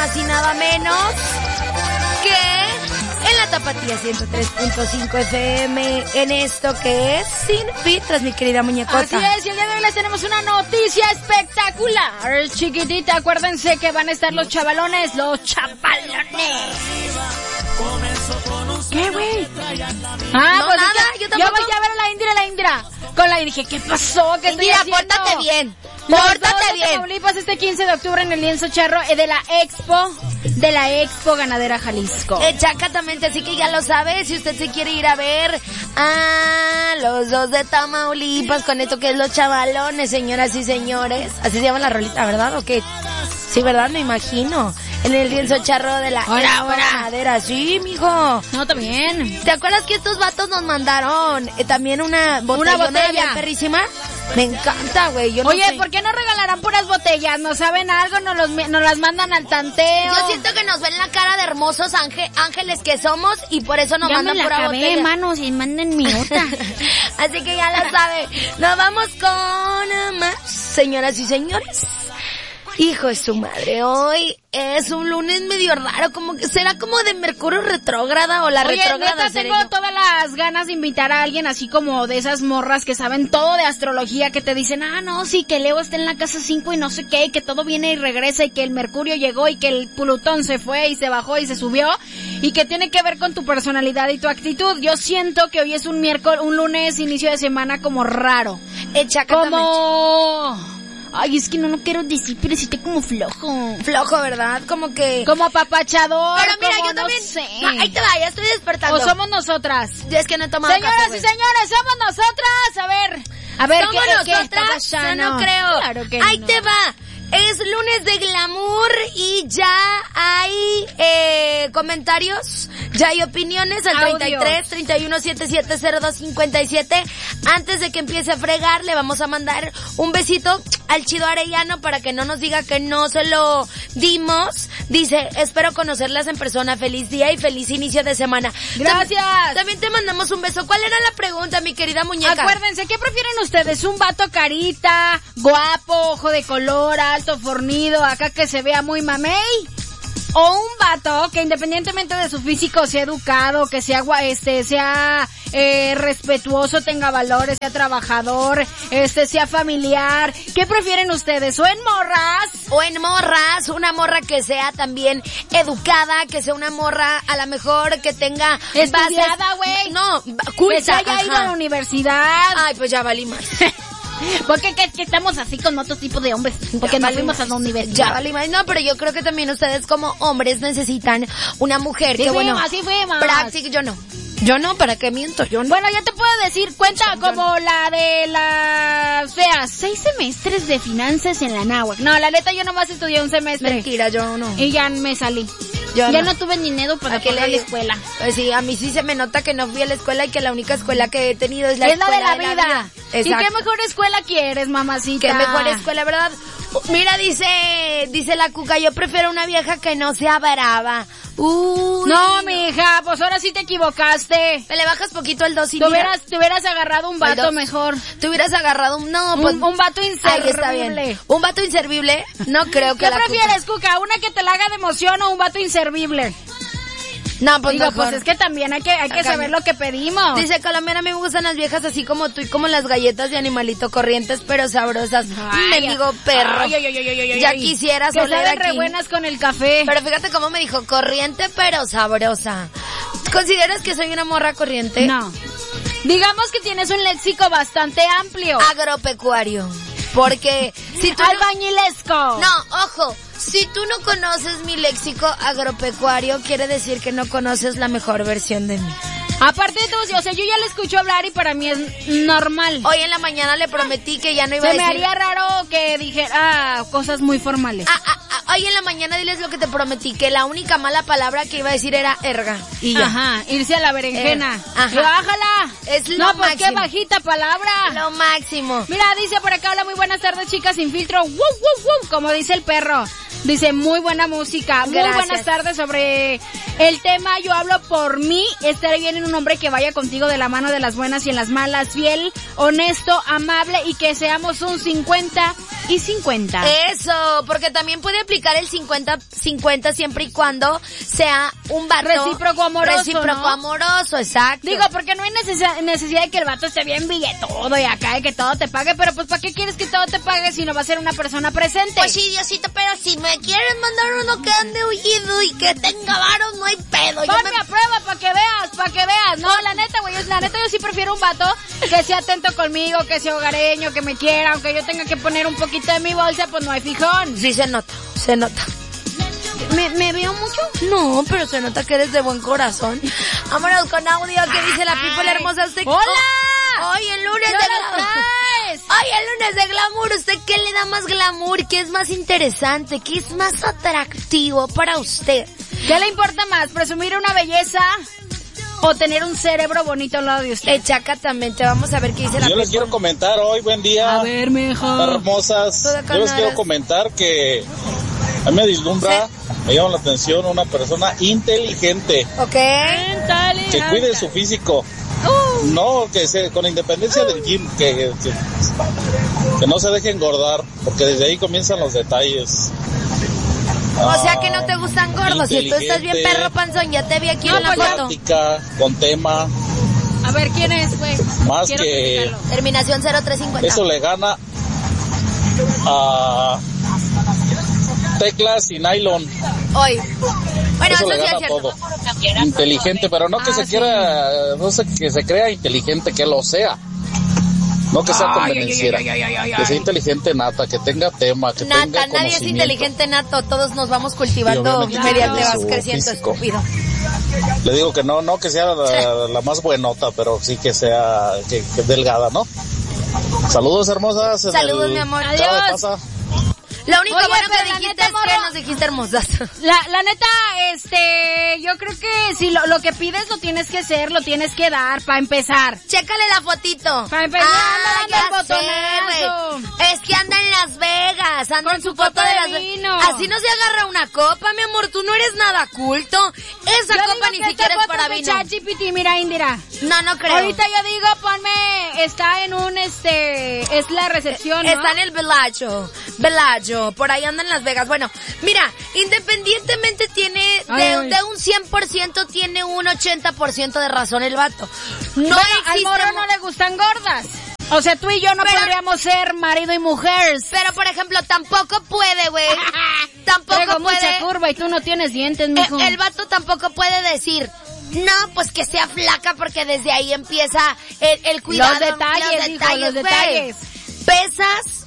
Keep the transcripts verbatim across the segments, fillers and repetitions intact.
más y nada menos que en la Tapatía ciento tres punto cinco F M, en esto que es Sin Filtros, mi querida muñecota. Así es, y el día de hoy les tenemos una noticia espectacular, chiquitita. Acuérdense que van a estar los chavalones, los chavalones. ¿Qué, güey? Ah, no, pues nada, es que yo tampoco. Yo voy a ver a la Indira, la Indira. Con la, y dije, ¿qué pasó? ¿Qué estoy Indira, haciendo? pórtate bien. Los Pórtate dos de bien. Tamaulipas este quince de octubre en el Lienzo Charro eh, de la Expo, de la Expo Ganadera Jalisco. Exactamente, así que ya lo sabe, si usted se quiere ir a ver a los dos de Tamaulipas con esto que es los chavalones, señoras y señores. Así se llama la rolita, ¿verdad? ¿O qué? Sí, ¿verdad? Me imagino. En el Lienzo Charro de la Ahora, Expo ahora. Ganadera. Sí, mijo. No, también. ¿Te acuerdas que estos vatos nos mandaron eh, también una botella? Una botella. bien perrísima? Me encanta, güey. Yo no Oye, sé. ¿por qué no regalarán puras botellas? ¿No saben algo? ¿Nos, los, nos las mandan al tanteo? Yo siento que nos ven la cara de hermosos ángel, ángeles que somos y por eso nos ya mandan me la pura acabé, botella. manos, y manden mi otra. Así que ya lo sabe. Nos vamos con más, señoras y señores. Hijo de su madre, hoy es un lunes medio raro, como que será como de Mercurio retrógrada o la Oye, retrógrada. neta, seré tengo yo. todas las ganas de invitar a alguien así como de esas morras que saben todo de astrología, que te dicen, ah, no, sí, que Leo está en la casa cinco y no sé qué, y que todo viene y regresa, y que el Mercurio llegó, y que el Plutón se fue y se bajó y se subió, y que tiene que ver con tu personalidad y tu actitud. Yo siento que hoy es un miércoles, un lunes, inicio de semana como raro. Exactamente. Como... Ay, es que no, no quiero decir, pero sí estoy como flojo. Flojo, ¿verdad? Como que... Como apapachador. Pero mira, como yo no también... sé. Ah, ahí te va, ya estoy despertando. O somos nosotras. Es que no he tomado Señoras café, y güey. señores, somos nosotras. A ver, a ver, ¿Somos ¿qué, qué está nosotras? pasando? Yo no creo. Claro que Ahí no. te va. Es lunes de glamour y ya hay eh, comentarios, ya hay opiniones al Audios. treinta y tres, treinta y uno, setenta y siete, cero dos, cincuenta y siete. Antes de que empiece a fregar, le vamos a mandar un besito al Chido Arellano para que no nos diga que no se lo dimos. Dice, espero conocerlas en persona. Feliz día y feliz inicio de semana. Gracias. Tam- También te mandamos un beso. ¿Cuál era la pregunta, mi querida muñeca? Acuérdense, ¿qué prefieren ustedes? ¿Un vato carita, guapo, ojo de color, alto, fornido, acá que se vea muy mamey? ¿O un vato que independientemente de su físico sea educado, que sea gua- este sea eh, respetuoso, tenga valores, sea trabajador, este sea familiar? ¿Qué prefieren ustedes? ¿O en morras? O en morras, una morra que sea también educada, que sea una morra a lo mejor que tenga Estudiada, bases- güey. No, ba- culta. Que se haya ido ajá. a la universidad. Ay, pues ya valí más. ¿Por qué que, que estamos así con otro tipo de hombres? Porque Ya nos valí fuimos a más. la universidad. Ya valí más. No, pero yo creo que también ustedes como hombres necesitan una mujer Sí que, fuimos, bueno, sí fuimos. práctica, yo no. Yo no, ¿para qué miento? Yo no. Bueno, ya te puedo decir, cuenta como la de la... O sea, seis semestres de finanzas en la náhuatl. No, la neta yo nomás estudié un semestre. Mentira, yo no. Y ya me salí. Yo ya no. no. tuve dinero para ¿A qué pagar la le- escuela. Pues sí, a mí sí se me nota que no fui a la escuela y que la única escuela que he tenido es la Es la escuela de la vida. ¿Y Exacto. qué mejor escuela quieres, mamacita? Qué mejor escuela, ¿verdad? Mira, dice, dice la Cuca, yo prefiero una vieja que no sea brava. Uy. No, mija, pues ahora sí te equivocaste. Me le bajas poquito el dos y Te mira, hubieras, te hubieras agarrado un ¿Cuál vato dos? mejor. te hubieras agarrado un, no, pues. Un, un vato Ahí está inservible. bien. Un vato inservible, no creo que ¿Qué la prefieres, Cuca? ¿Una que te la haga de emoción o un vato inservible? Cuca- No, pues Digo, mejor. pues es que también hay que, hay que Acá saber no. lo que pedimos. Dice Colombiana, a mí me gustan las viejas así como tú y como las galletas de animalito corrientes, pero sabrosas. Ay, Me digo perro. ay, ay, ay, ay, ay, ay, Ya ay. quisieras que oler saben re aquí. buenas con el café. Pero fíjate cómo me dijo, corriente pero sabrosa. ¿Consideras que soy una morra corriente? No. Digamos que tienes un léxico bastante amplio. Agropecuario. Porque si tú no... Albañilesco. No, ojo, si tú no conoces mi léxico agropecuario, quiere decir que no conoces la mejor versión de mí. Aparte de todo, o sea, yo ya le escucho hablar y para mí es normal. Hoy en la mañana le prometí que ya no iba Se a me decir... haría raro que dijera ah, cosas muy formales. Ah, ah, ah, hoy en la mañana diles lo que te prometí, que la única mala palabra que iba a decir era erga. Y ya. Ajá, irse a la berenjena. Eh, ajá. Y bájala. Es lo no, pues qué máximo. bajita palabra. Lo máximo. Mira, dice por acá, hola, muy buenas tardes, chicas sin filtro. ¡Woo, woo, woo! Como dice el perro. Dice, muy buena música. Muy Gracias. buenas tardes sobre el tema. Yo hablo por mí. Estaré bien en un hombre que vaya contigo de la mano de las buenas y en las malas. Fiel, honesto, amable y que seamos un cincuenta y cincuenta. Eso, porque también puede aplicar el cincuenta cincuenta siempre y cuando sea un vato recíproco amoroso, recíproco ¿no? amoroso, exacto. Digo, porque no hay necesidad, necesidad de que el vato esté bien billetudo y acá de que todo te pague, pero pues ¿para qué quieres que todo te pague si no va a ser una persona presente? Pues sí, Diosito, pero si me quieren mandar uno que ande huydo y que tenga varos, no hay pedo. Ponme Yo me... a prueba para que veas, para que veas. No, la neta, güey, la neta yo sí prefiero un vato que sea atento conmigo, que sea hogareño, que me quiera, aunque yo tenga que poner un poquito de mi bolsa, pues no hay fijón. Sí, se nota, se nota. ¿Me, me veo mucho? No, pero se nota que eres de buen corazón. Vámonos con audio que dice la people hermosa. Usted... ¡Hola! Hoy el lunes ¿Qué de hora glamour. traes? Hoy el lunes de glamour. ¿Usted qué le da más glamour? ¿Qué es más interesante? ¿Qué es más atractivo para usted? ¿Qué le importa más? ¿Presumir una belleza o tener un cerebro bonito al lado de usted? Exactamente, vamos a ver qué dice la Yo les people. quiero comentar hoy, buen día. A ver, mijo. Hermosas. Yo les quiero comentar que a mí me vislumbra, me llama la atención una persona inteligente, Ok. que cuide su físico. Uh. No, que se, con independencia del gym, que, que, que no se deje engordar, porque desde ahí comienzan los detalles. O sea que no te gustan gordos. Si tú estás bien inteligente, perro panzón, ya te vi aquí No, en la pues ya. foto. Práctica, con tema, A ver, ¿quién es, güey? más Quiero que platicarlo. Terminación cero tres cincuenta. eso le gana a teclas y nylon. Hoy. Bueno, Eso eso, le sí es gana cierto. todo. Inteligente, pero no que Ah, se sí. quiera, no sé, que se crea inteligente, que lo sea. No que sea Ay, convenenciera. ay, ay, ay, ay, ay. Que sea inteligente nata, que tenga tema, que tenga Nata, nadie es conocimiento. inteligente nato, todos nos vamos Y cultivando obviamente mediante de vas su creciendo físico. estúpido. Le digo que no, no que sea la, la más buenota, pero sí que sea que, que delgada, ¿no? Saludos hermosas. en Saludos, el mi amor. Chavo de Adiós. Pasa. Lo único Oye, bueno pero que la dijiste neta, es que morro- nos dijiste hermosas. La, la neta, este, yo creo que si lo, lo que pides lo tienes que hacer, lo tienes que dar, para empezar. Chécale la fotito. Para empezar, Ah, anda dando ya el sé, botonazo. güey. Es que anda en Las Vegas, anda Con en su su foto copa de de Las Vegas. vino. Así no se agarra una copa, mi amor, tú no eres nada culto. Esa Yo copa digo ni que siquiera esta es para foto de vino. ChatGPT, mira, Indira. No, no creo. Ahorita yo digo, ponme, está en un, este, es la recepción, ¿no? Está en el Bellagio, Bellagio, por ahí anda en Las Vegas. Bueno, mira, independientemente tiene, de, Ay, ay. de un cien por ciento tiene un ochenta por ciento de razón el vato. No Bueno, al existe... morro mo- no le gustan gordas. O sea, tú y yo no Pero- podríamos ser marido y mujer. Pero, por ejemplo, tampoco puede, güey. Tampoco Traigo mucha puede... curva y tú no tienes dientes, mijo. El, el vato tampoco puede decir, no, pues que sea flaca porque desde ahí empieza el, el cuidado. Los detalles, hijo, los güey. detalles. Pesas,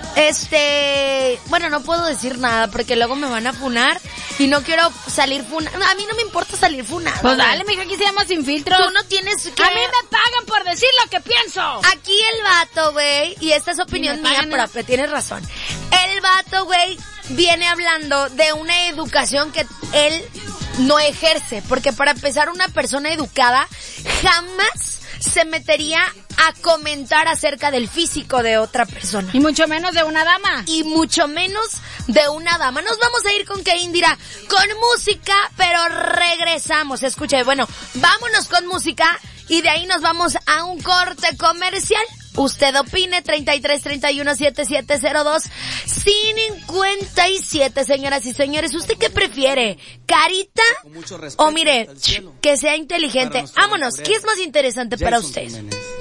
este, bueno, no puedo decir nada porque luego me van a funar y no quiero salir funa. A mí no me importa salir funada. Pues güey. dale, mijo, aquí se llama Sin Filtros. Tú no tienes que... A mí me pagan por decir lo que pienso. Aquí el vato, güey, y esta es opinión Ni me mía pagan nada. propia, tienes razón. El vato, güey, viene hablando de una educación que él no ejerce, porque para empezar una persona educada jamás se metería a comentar acerca del físico de otra persona. Y mucho menos de una dama. Y mucho menos de una dama. Nos vamos a ir con qué, Indira, con música, pero regresamos. Escuche, bueno, vámonos con música y de ahí nos vamos a un corte comercial. Usted opine, treinta y tres, treinta y uno, setenta y siete cero dos, cincuenta y siete, señoras y señores. ¿Usted qué prefiere? ¿Carita? O mire, que sea inteligente. Vámonos, ¿qué es más interesante para usted?